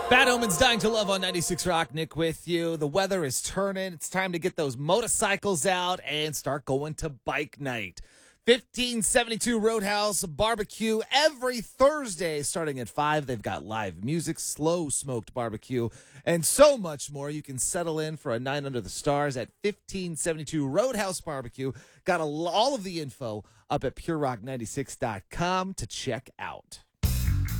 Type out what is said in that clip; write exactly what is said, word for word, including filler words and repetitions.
Bad Omens, Dying to Love on ninety-six Rock. Nick with you. The weather is turning. It's time to get those motorcycles out and start going to bike night. fifteen seventy-two Roadhouse Barbecue every Thursday starting at five. They've got live music, slow smoked barbecue, and so much more. You can settle in for a night under the stars at fifteen seventy-two Roadhouse Barbecue. Got a, all of the info up at pure rock ninety-six dot com to check out.